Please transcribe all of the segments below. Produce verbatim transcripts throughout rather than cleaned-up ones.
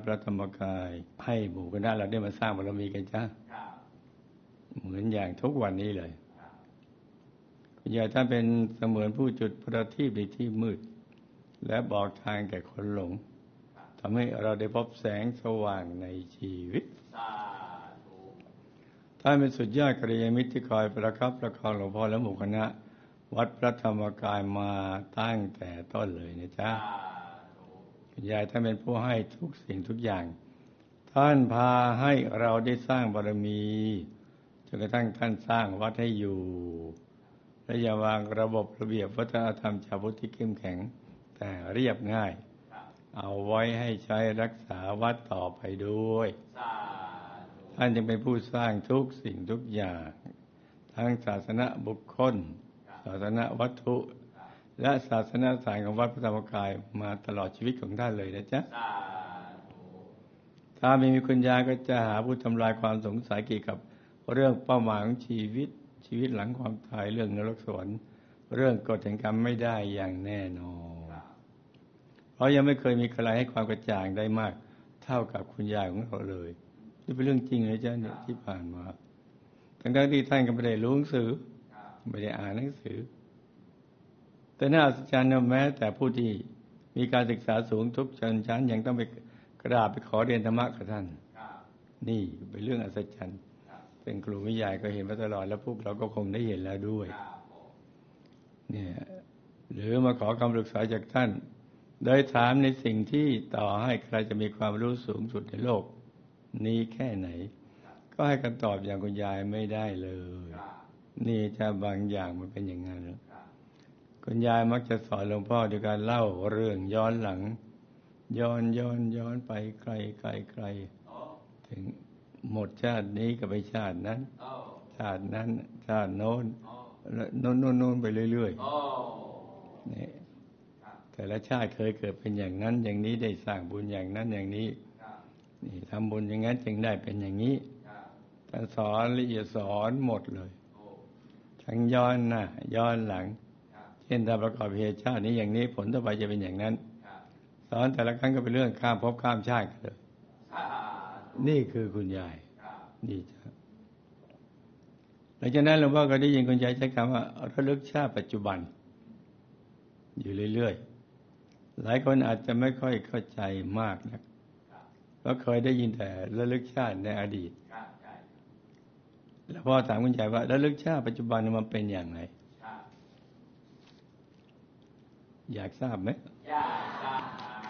พระธรรมกายให้หมู่คณะเราได้มาสร้างบารมีกันจ้าเหมือนอย่างทุกวันนี้เลยคุณยายท่านเป็นเสมือนผู้จุดประทีปในที่มืดและบอกทางแก่คนหลงทำให้เราได้พบแสงสว่างในชีวิตท่านเป็นสุดยอดกัลยาณมิตรที่คอยประคับประคองหลวงพ่อและหมู่คณะวัดพระธรรมกายมาตั้งแต่ต้นเลยนะจ๊ะคุณยายท่านเป็นผู้ให้ทุกสิ่งทุกอย่างท่านพาให้เราได้สร้างบารมีจนกระทั่งท่านสร้างวัดให้อยู่และอย่าวางระบบระเบียบวัฒนธรรมชาวพุทธที่เข้มแข็งแต่เรียบง่ายเอาไว้ให้ใช้รักษาวัดต่อไปด้วยท่านจึงเป็นผู้สร้างทุกสิ่งทุกอย่างทั้งศาสนบุคคลศาสนวัตถุและศาสนสถานของวัดพระธรรมกายมาตลอดชีวิตของท่านเลยนะจ๊ะถ้าไม่มีคุณยายก็จะหาผู้ทำลายความสงสัยเกี่ยวกับเรื่องเป้าหมายของชีวิตชีวิตหลังความตายเรื่องนรกสวรรค์เรื่องกฎแห่งกรรมไม่ได้อย่างแน่นอนเพราะยังไม่เคยมีใครให้ความกระจ่างได้มากเท่ากับคุณยายของเราเลยนี่เป็นเรื่องจริงเลยจ้ะเนี่ยที่ผ่านมาทั้งๆที่ท่านก็ไม่ได้รู้หนังสือไม่ได้อ่านหนังสือแต่น่าอัศจรรย์นะแม้แต่ผู้ที่มีการศึกษาสูงทุกชนชั้นยังต้องไปกราบไปขอเรียนธรรมะกับท่านนี่เป็นเรื่องอัศจรรย์เป็นครูวิทยาก็เห็นมาตลอดแล้วพวกเราก็คงได้เห็นแล้วด้วยเนี่ยหรือมาขอคำปรึกษาจากท่านโดยถามในสิ่งที่ต่อให้ใครจะมีความรู้สูงสุดในโลกนี้แค่ไหนก็ให้คำตอบอย่างคุณยายไม่ได้เลยนี่จะบางอย่างมันเป็นอย่างนั้นคุณยายมักจะสอนหลวงพ่อด้วยการเล่าเรื่องย้อนหลังย้อนย้อนย้อนไปไกลไกลไกลถึงหมดชาตินี้ก็ไปชาตินั้นชาตินั้นชาติโน้นโน้นโน้นโน้นไปเรื่อยๆนี่แต่ละชาติเคยเกิดเป็นอย่างนั้นอย่างนี้ได้สร้างบุญอย่างนั้นอย่างนี้นี่ทำบุญอย่างนั้นจึงได้เป็นอย่างนี้ท่านสอนละเอียดสอนหมดเลยทั้งย้อนหน้าย้อนหลังเช่นถ้าประกอบเหตุชาตินี้อย่างนี้ผลต่อไปจะเป็นอย่างนั้นสอนแต่ละครั้งก็เป็นเรื่องข้ามภพข้ามชาติกันเลยนี่คือคุณยายนี่จ้ะหลังจากนั้นหลวงพ่อก็ได้ยินคุณยายใช้คำว่าระลึกชาติปัจจุบันอยู่เรื่อยๆหลายคนอาจจะไม่ค่อยเข้าใจมากนักเพราะเคยได้ยินแต่ระลึกชาติในอดีตแล้วพ่อถามคุณยายว่าระลึกชาติปัจจุบันมันเป็นอย่างไรอยากทราบไหมอยากทราบ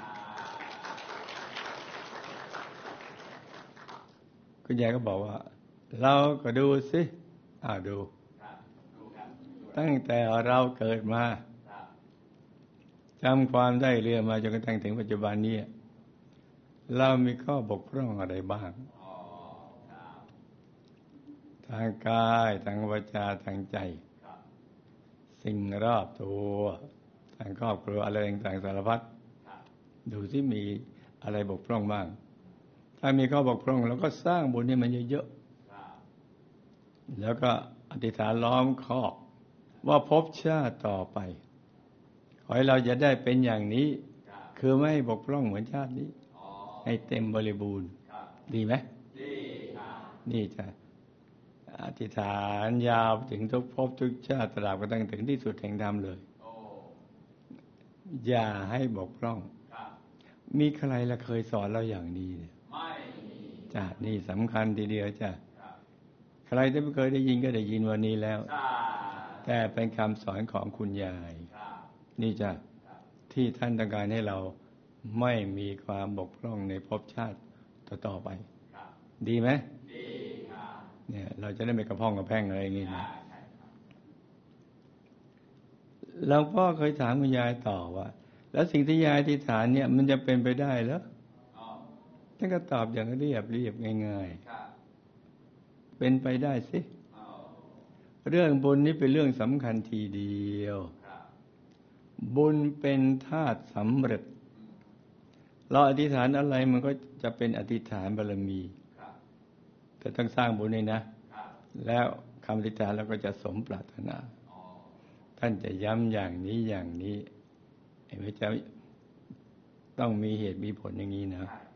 คุณยายก็บอกว่าเราก็ดูสิอ่าดูตั้งแต่เราเกิดมาจำความได้เรื่อยมาจนกระทั่งถึงปัจจุบันนี้เรามีข้อบกพร่องอะไรบ้างทางกายทางวาจาทางใจสิ่งรอบตัวทางครอบครัวอะไรต่างๆสารพัดดูที่มีอะไรบกพร่องบ้างถ้ามีข้อบกพร่องเราก็สร้างบุญให้มันเยอะๆแล้วก็อธิษฐานล้อมครอบว่าภพชาติต่อไปขอให้เราจะได้เป็นอย่างนี้คือไม่ให้บกพร่องเหมือนชาตินี้ให้เต็มบริบูรณ์ดีไหมดีนี่จะอธิษฐานยาวถึงทุกภพทุกชาติตราบกระทั่งถึงที่สุดแห่งธรรมเลยอย่าให้บกพร่องมีใครละเคยสอนเราอย่างนี้ไม่จ้ะนี่สำคัญทีเดียวจ้ะใครที่ไม่เคยได้ยินก็ได้ยินวันนี้แล้วแต่เป็นคำสอนของคุณยายนี่จ้ะที่ท่านต้องการให้เราไม่มีความบกพร่องในภพชาติต่อๆไปดีไหมดีเนี่ยเราจะได้ไม่กระพ้องกระแพ่งอะไรอย่างนี้นะหลวงพ่อเคยถามคุณยายต่อว่าแล้วสิ่งที่ยายอธิษฐานเนี่ยมันจะเป็นไปได้เหรอท่านก็ตอบอย่างเรียบเรียบง่ายๆเป็นไปได้สิเรื่องบุญนี้เป็นเรื่องสำคัญทีเดียวบุญเป็นธาตุสำเร็จเราอธิษฐานอะไรมันก็จะเป็นอธิษฐานบารมีแต่ต้องสร้างบุญนี่นะแล้วคำอธิษฐานเราก็จะสมปรารถนาท่านจะย้ำอย่างนี้อย่างนี้เห็นไหมจ๊ะต้องมีเหตุมีผลอย่างนี้นะ